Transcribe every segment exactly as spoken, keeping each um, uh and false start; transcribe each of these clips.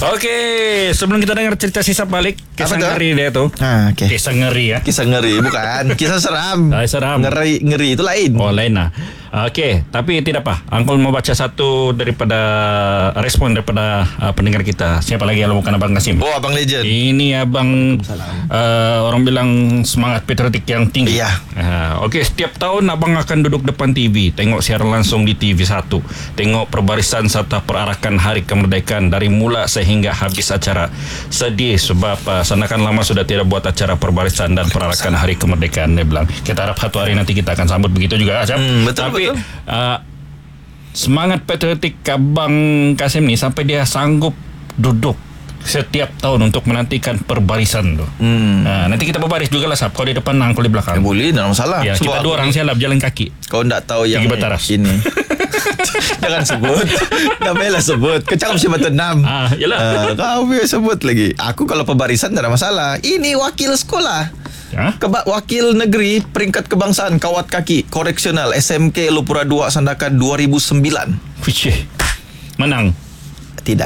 Okey, sebelum kita dengar cerita sisa balik, kisah ngeri dia tu. Ha, okay. Kisah ngeri ya. Kisah ngeri bukan, kisah seram. Ah, seram. Ngeri ngeri itu lain. Oh, lain lah. Okey, tapi tidak apa. Uncle mau baca satu daripada respon daripada uh, pendengar kita. Siapa lagi kalau bukan Abang Kasim? Oh, Abang Legend. Ini Abang uh, orang bilang semangat patriotik yang tinggi. Iya. Uh, Okey, setiap tahun Abang akan duduk depan T V, tengok siaran langsung di T V satu. Tengok perbarisan serta perarakan Hari Kemerdekaan dari mula sehingga habis acara. Sedih sebab uh, Sandakan lama sudah tidak buat acara perbarisan dan perarakan Hari Kemerdekaan, dia bilang. Kita harap satu hari nanti kita akan sambut begitu juga, Acap. Hmm, betul, Tapi betul. Uh, semangat patriotik Abang Kasim ni sampai dia sanggup duduk setiap tahun untuk menantikan perbarisan tu. Hmm. Uh, nanti kita berbaris juga lah, Sab. Kau di depan, Nang, kau di belakang. Ya, boleh, tak ada masalah. Ya, kita dua orang siap jalan kaki. Kau tak tahu yang Pergi bertaras. ini. Jangan sebut. Tak payahlah sebut. Kau cakap si batu enam. Ah, yalah. Uh, kau biar sebut lagi. Aku kalau perbarisan tak ada masalah. Ini wakil sekolah. Ha? Keba- wakil negeri peringkat kebangsaan kawat kaki koreksional S M K Lupura dua Sandakan dua ribu sembilan. Wih, menang. Tidak.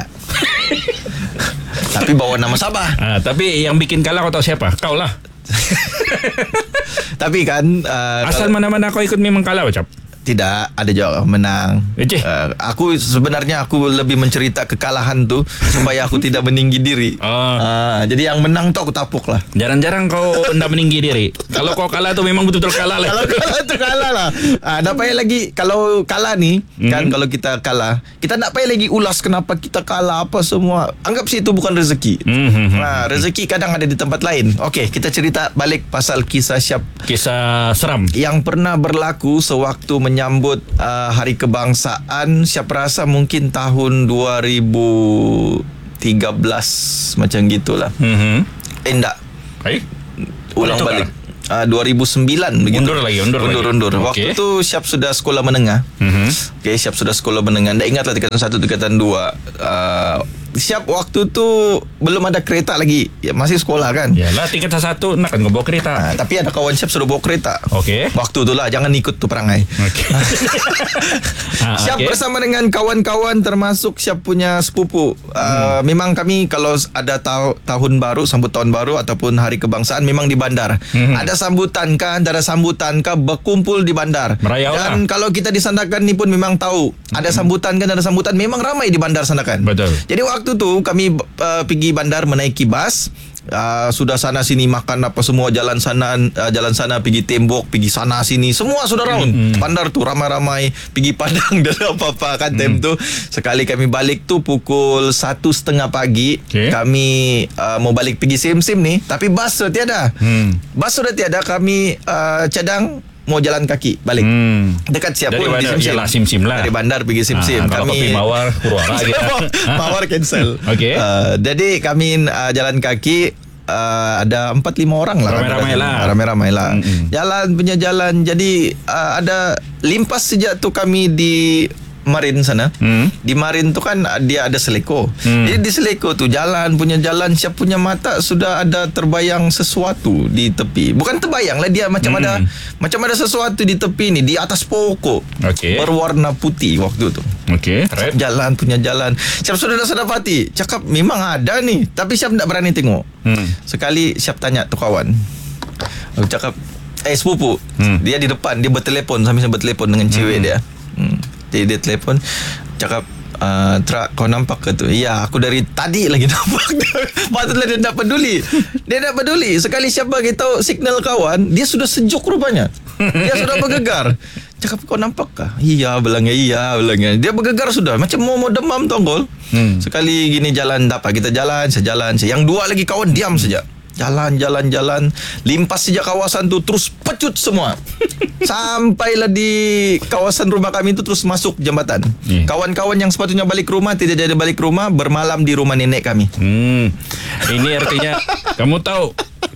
Tapi bawa nama Sabah. Ah, tapi yang bikin kalah kau tahu siapa? Kau lah. Tapi kan uh, Asal kalau- mana-mana kau ikut memang kalah, Cap. tidak, ada juga menang. Ejeh. Uh, aku sebenarnya aku lebih mencerita kekalahan tu supaya aku tidak meninggi diri. Ah. Uh, jadi yang menang tu aku tapuk lah. Jarang-jarang kau hendak meninggi diri. Kalau kau kalah tu memang betul-betul kalah lah. Kalau kalah tu kalah lah. Ah, tak payah lagi. Kalau kalah ni mm-hmm. kan, kalau kita kalah, kita tak payah lagi ulas kenapa kita kalah apa semua. Anggap sih itu bukan rezeki. Mm-hmm. Nah, rezeki kadang ada di tempat lain. Okey, kita cerita balik pasal kisah Syap Kisah seram. yang pernah berlaku sewaktu menyambut uh, Hari Kebangsaan. Siapa rasa mungkin tahun dua ribu tiga belas macam gitulah. Mm-hmm. Eh enggak, Baik. ulang Tukar. balik. Uh, dua ribu sembilan begitu. Undur lagi, undur lagi. undur. Okey. Waktu tu Syap sudah sekolah menengah. Mm-hmm. Okey, Syap sudah sekolah menengah. Tak ingatlah tingkatan satu, tingkatan dua. Uh, Syap waktu tu belum ada kereta lagi. Ya, masih sekolah kan. Yalah, tingkat satu nak kan kau bawa kereta. Uh, tapi ada kawan Syap sudah bawa kereta. Okey. Waktu tu lah, jangan ikut tu perangai. Okey. Ah, Syap okey. bersama dengan kawan-kawan termasuk Syap punya sepupu. Uh, hmm. Memang kami kalau ada ta- tahun baru, sambut tahun baru ataupun Hari Kebangsaan memang di bandar. Hmm. Ada sambutan kah, ada sambutan kah, berkumpul di bandar. Merayau Dan lah. kalau kita di Sandakan ni pun memang tahu ada sambutan kan, ada sambutan, memang ramai di bandar Sandakan. Betul. Jadi waktu tu kami uh, pergi bandar menaiki bas. Uh, sudah sana sini makan apa semua, jalan sana uh, jalan sana pergi tembok, pergi sana sini, semua sudah round. Hmm. Bandar tu ramai-ramai, pergi Padang dan apa-apa kan. Hmm. Time tu sekali kami balik tu pukul satu setengah pagi. Okay. Kami uh, mau balik pergi Sim-Sim ni, tapi bas sudah tiada. Hmm. Bas sudah tiada, kami uh, cadang mau jalan kaki balik. Hmm. Dekat siap Dari pun bandar, di Sim-Sim. yalah, Sim-Sim lah. Dari bandar pergi Sim-Sim. Ah, kalau kopi mawar Purwara gitu. Mawar cancel. Okey. Uh, jadi kami uh, jalan kaki. Uh, ada empat lima orang lah. Ramai-ramai lah. Ramai-ramai lah. Mm-mm. Jalan punya jalan. Jadi uh, ada limpas sejak tu kami di Marin sana. Hmm. Di Marin tu kan dia ada seleko. Hmm. Jadi di seleko tu jalan punya jalan, Syap punya mata sudah ada terbayang sesuatu di tepi. Bukan terbayang lah, dia macam Hmm. ada macam ada sesuatu di tepi ni, di atas pokok. Okey. Berwarna putih waktu tu. Okey. Syap jalan punya jalan. Syap sudah dah sedapati. Cakap memang ada ni, tapi Syap tak berani tengok. Hmm. Sekali Syap tanya tu kawan. Aku cakap, eh sepupu. Hmm. Dia di depan, dia bertelepon sambil bertelepon dengan cewek Hmm. dia. Hmm. Jadi dia telefon, cakap, Uh, Tra, kau nampak ke tu? Ya, aku dari tadi lagi nampak. Patutlah dia tak peduli. Dia tak peduli. Sekali siapa kita signal kawan, dia sudah sejuk rupanya. Dia sudah bergegar. Cakap, kau nampak kah? Iya, bilangnya iya, bilangnya. Dia bergegar sudah, macam mau mau demam tonggol. Hmm. Sekali gini jalan, tak apa, kita jalan, saya jalan. Yang dua lagi kawan diam saja. Jalan, jalan, jalan. Limpas sejak kawasan tu terus pecut semua. Sampailah di kawasan rumah kami tu terus masuk jambatan. Yeah. Kawan-kawan yang sepatutnya balik rumah tidak jadi balik rumah, bermalam di rumah nenek kami. Hmm. Ini artinya kamu tahu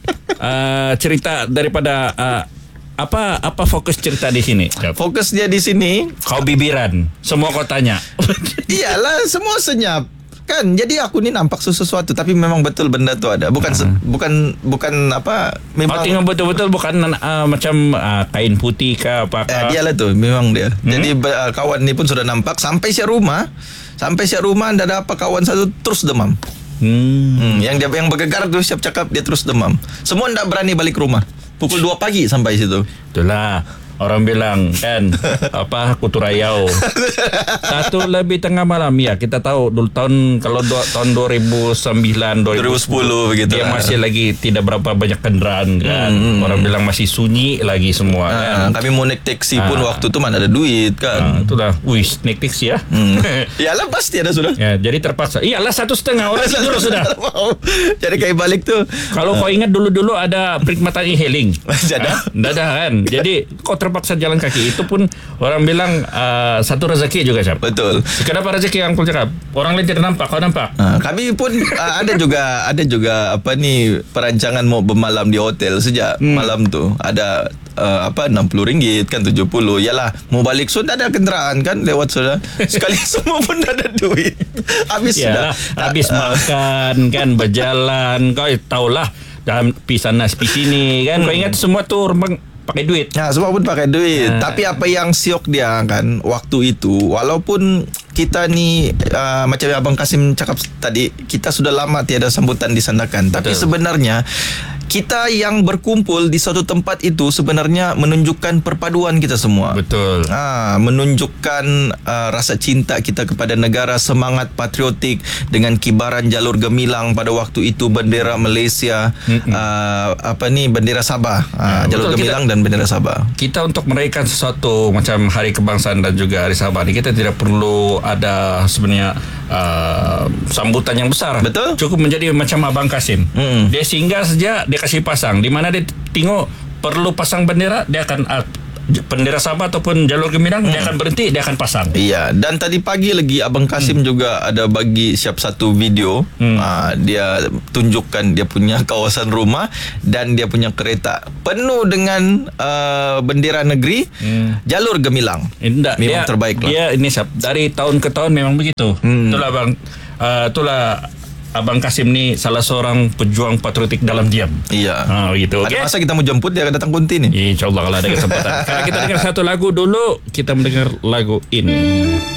uh, cerita daripada uh, apa apa fokus cerita di sini? Fokus dia di sini. Kau bibiran, semua kau tanya. Iyalah, semua senyap. kan. Jadi aku ni nampak sesuatu, tapi memang betul benda tu ada. Bukan uh-huh. bukan bukan apa. Memang. Oh, tengok betul-betul bukan uh, macam uh, kain putih ke apa? Eh, dia lah tu, memang dia. Hmm? Jadi uh, kawan ni pun sudah nampak sampai siap rumah, sampai siap rumah anda ada apa kawan satu terus demam. Hmm. Hmm, yang dia yang bergegar tu siap cakap dia terus demam. Semua ndak berani balik rumah. Pukul dua pagi sampai situ. Itulah orang bilang kan apa kutu rayau. Satu lebih tengah malam ya kita tahu dulu tahun kalau do, tahun dua ribu sembilan dua ribu sepuluh begitu dia lah. Masih lagi tidak berapa banyak kendaraan kan. Hmm, orang bilang masih sunyi lagi semua ha, kan. Kami mau naik taksi pun ha. waktu tu mana ada duit kan. Ha, itulah wih naik taksi ya. Hmm. Iyalah pasti ada sudah. Ya, jadi terpaksa. Iyalah satu setengah orang tidur sudah. Jadi kayak balik tu. Kalau kau ingat dulu-dulu ada perkhidmatan e-hailing. Ada. Ada kan. Jadi kau terpaksa jalan kaki. Itu pun orang bilang uh, satu rezeki juga Syab. Betul. Kenapa rezeki yang kau cakap? Orang lain tidak nampak, kau nampak. Ha, kami pun uh, ada juga ada juga apa ni perancangan mau bermalam di hotel sejak hmm. malam tu. Ada uh, apa enam puluh ringgit kan tujuh puluh. Yalah, mau balik sudah ada kenderaan kan lewat sudah. Sekali semua pun dah ada duit. Habis Yalah, sudah. Habis uh, makan kan berjalan. Kau tahulah dalam pisana sepi sini kan. Hmm. Kau ingat semua tu orang pakai duit. Ya, semua pun pakai duit. Ha. Tapi apa yang siok dia kan waktu itu, walaupun kita ni uh, macam Abang Kasim cakap tadi, kita sudah lama tiada sambutan disandakan. Tapi sebenarnya kita yang berkumpul di suatu tempat itu sebenarnya menunjukkan perpaduan kita semua. Betul. Ha, menunjukkan uh, rasa cinta kita kepada negara, semangat patriotik dengan kibaran jalur gemilang pada waktu itu, bendera Malaysia, uh, apa ni bendera Sabah, uh, ya, jalur betul, gemilang kita, dan bendera Sabah. Kita untuk meraihkan sesuatu macam Hari Kebangsaan dan juga Hari Sabah ni, kita tidak perlu ada sebenarnya uh, sambutan yang besar. Betul. Cukup menjadi macam Abang Kasim. Mm. Dia singgah saja, dia kasih pasang. Di mana dia tengok perlu pasang bendera, dia akan uh, bendera Sabah ataupun jalur gemilang, hmm. dia akan berhenti, dia akan pasang. Iya. Dan tadi pagi lagi Abang Kasim hmm. juga ada bagi siap satu video. hmm. uh, Dia tunjukkan dia punya kawasan rumah dan dia punya kereta penuh dengan uh, bendera negeri, hmm. jalur gemilang. Indah, memang dia, terbaik lah. Dia ini siap, dari tahun ke tahun memang begitu. hmm. Itulah Bang, uh, itulah Abang Kasim ni salah seorang pejuang patriotik dalam diam. Iya. Ha, begitu. Ada okay? Masa kita mau jemput dia akan datang Kunti ni. InsyaAllah kalau ada kesempatan. Kalau kita dengar satu lagu dulu, kita mendengar lagu ini.